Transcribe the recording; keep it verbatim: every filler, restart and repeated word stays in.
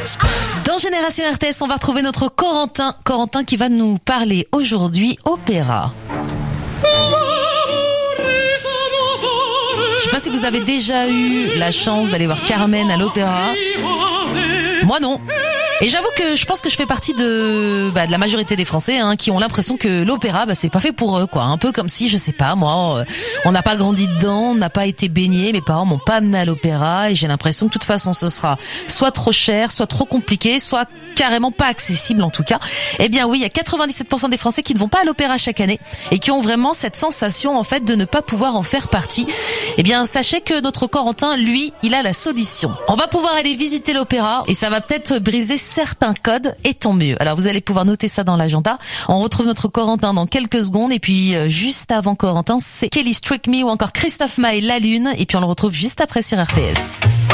Dans Génération R T S, on va retrouver notre Corentin. Corentin qui va nous parler aujourd'hui opéra. Je sais pas si vous avez déjà eu la chance d'aller voir Carmen à l'opéra. Moi non. Et j'avoue que je pense que je fais partie de bah, de la majorité des Français hein, qui ont l'impression que l'opéra bah, c'est pas fait pour eux quoi. Un peu comme si je sais pas moi, on n'a pas grandi dedans, on n'a pas été baigné, mes parents m'ont pas amené à l'opéra et j'ai l'impression que de toute façon ce sera soit trop cher, soit trop compliqué, soit carrément pas accessible en tout cas. Eh bien oui, il y a quatre-vingt-dix-sept pour cent des Français qui ne vont pas à l'opéra chaque année et qui ont vraiment cette sensation en fait de ne pas pouvoir en faire partie. Eh bien sachez que notre Corentin, lui, il a la solution. On va pouvoir aller visiter l'opéra et ça va peut-être briser certains codes et tant mieux. Alors vous allez pouvoir noter ça dans l'agenda. On retrouve notre Corentin dans quelques secondes et puis euh, juste avant Corentin, c'est Kelly Strick Me ou encore Christophe Maé La Lune et puis on le retrouve juste après sur R T S.